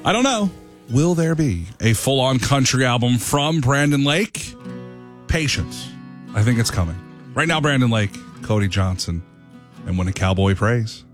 I don't know. Will there be a full-on country album from Brandon Lake? Patience. I think it's coming. Right now, Brandon Lake, Cody Johnson, and When a Cowboy Prays.